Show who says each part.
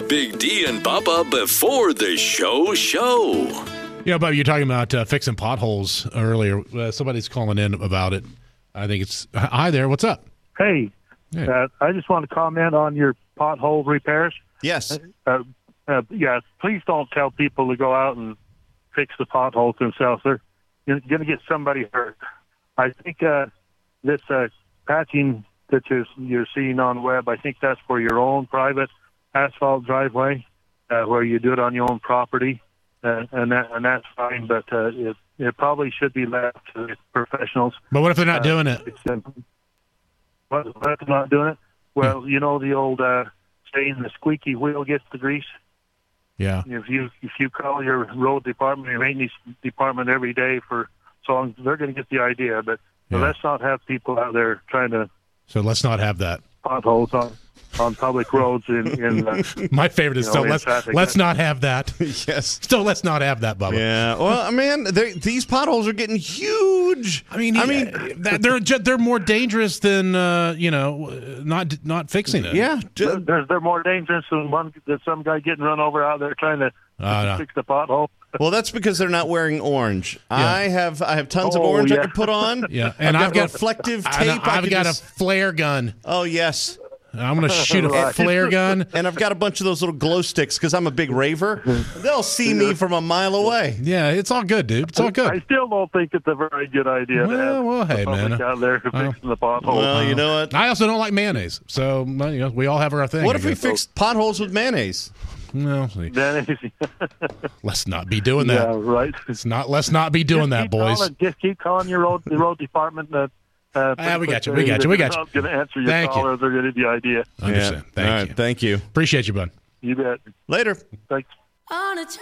Speaker 1: Big D and Bubba before the show.
Speaker 2: You know, Bubba, you're talking about fixing potholes earlier. Somebody's calling in about it. I think it's – hi there. What's up?
Speaker 3: Hey,
Speaker 2: Hey.
Speaker 3: I just want to comment on your pothole repairs.
Speaker 4: Yes.
Speaker 3: Yeah, please don't tell people to go out and fix the potholes themselves. They're going to get somebody hurt. I think this patching that you're seeing on the web, I think that's for your own private asphalt driveway, where you do it on your own property, and that's fine. But it probably should be left to the professionals.
Speaker 2: But what if they're not doing it?
Speaker 3: What if they're not doing it? Well, you know the old saying, the squeaky wheel gets the grease.
Speaker 2: Yeah.
Speaker 3: If you call your road department, your maintenance department every day for so long, they're going to get the idea. But let's not have people out there trying to.
Speaker 2: So let's not have that.
Speaker 3: Potholes on public roads in
Speaker 2: my favorite is still let's not have that.
Speaker 4: Yes.
Speaker 2: Still let's not have that, Bubba.
Speaker 4: Yeah. Well, man, these potholes are getting huge.
Speaker 2: I mean, they're more dangerous than not fixing it.
Speaker 4: Yeah.
Speaker 3: They're more dangerous than some guy getting run over out there trying to fix the pothole.
Speaker 4: Well, that's because they're not wearing orange. Yeah. I have tons of orange I could put on.
Speaker 2: Yeah, and
Speaker 4: I've got reflective tape.
Speaker 2: I've got a flare gun.
Speaker 4: Oh yes.
Speaker 2: I'm going to shoot a flare gun.
Speaker 4: And I've got a bunch of those little glow sticks because I'm a big raver. They'll see me from a mile away.
Speaker 2: Yeah, it's all good, dude. It's all good.
Speaker 3: I still don't think it's a very good idea to have
Speaker 2: hey, man.
Speaker 3: out there fixing the potholes.
Speaker 4: Well, you know what?
Speaker 2: I also don't like mayonnaise. So, we all have our thing.
Speaker 4: What if we fixed potholes with mayonnaise?
Speaker 2: No, let's not be doing that.
Speaker 3: Yeah, right.
Speaker 2: Let's not be doing that, boys.
Speaker 3: Just keep calling your road department.
Speaker 2: We got you.
Speaker 3: They're not going to answer your call, or they're going to get the idea.
Speaker 2: Understand.
Speaker 4: Thank you.
Speaker 2: Appreciate you, bud.
Speaker 3: You bet.
Speaker 4: Later.
Speaker 3: Thanks.